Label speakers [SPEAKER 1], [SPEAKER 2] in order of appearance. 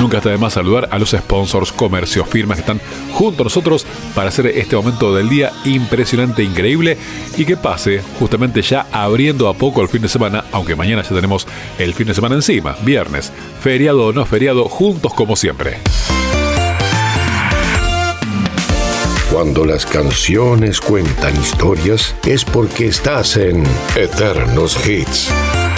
[SPEAKER 1] nunca está de más saludar a los sponsors, comercios, firmas que están junto a nosotros para hacer este momento del día impresionante, increíble, y que pase justamente ya abriendo a poco el fin de semana, aunque mañana ya tenemos el fin de semana encima, viernes, feriado o no feriado, juntos como siempre.
[SPEAKER 2] Cuando las canciones cuentan historias es porque estás en Eternos Hits.